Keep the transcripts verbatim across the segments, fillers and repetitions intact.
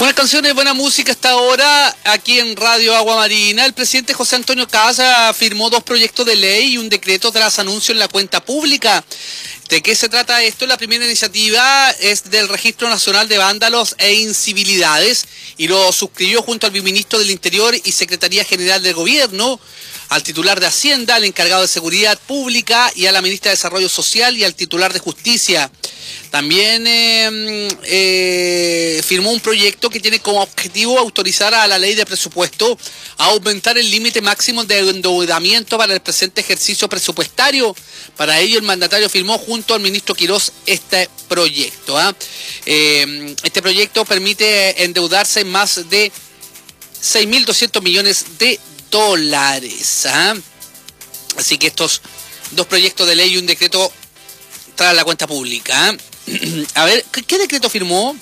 Buenas canciones, buena música hasta ahora aquí en Radio Agua Marina. El presidente José Antonio Kast firmó dos proyectos de ley y un decreto tras anuncio en la cuenta pública. ¿De qué se trata esto? La primera iniciativa es del Registro Nacional de Vándalos e Incivilidades y lo suscribió junto al viceministro del Interior y Secretaría General del Gobierno, al titular de Hacienda, al encargado de Seguridad Pública y a la ministra de Desarrollo Social y al titular de Justicia. También eh, eh, firmó un proyecto que tiene como objetivo autorizar a la ley de presupuesto a aumentar el límite máximo de endeudamiento para el presente ejercicio presupuestario. Para ello el mandatario firmó junto al ministro Quirós este proyecto. ¿eh? Eh, este proyecto permite endeudarse en más de seis mil doscientos millones de dólares. ¿eh? Así que estos dos proyectos de ley y un decreto tras la cuenta pública. ¿eh? A ver, ¿qué, ¿qué decreto firmó?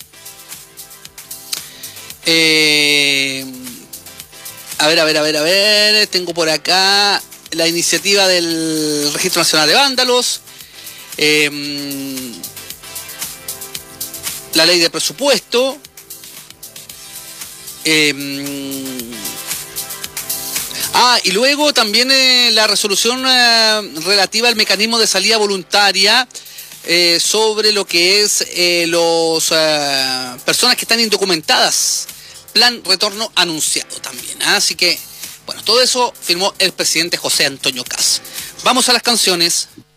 Eh, a ver, a ver, a ver, a ver. Tengo por acá la iniciativa del Registro Nacional de Vándalos. Eh, la ley de presupuesto. Eh, ah, y luego también eh, la resolución eh, relativa al mecanismo de salida voluntaria. Eh, sobre lo que es eh, los uh, personas que están indocumentadas, plan retorno anunciado también, ¿eh? Así que, bueno, todo eso firmó el presidente José Antonio Kast. Vamos a las canciones.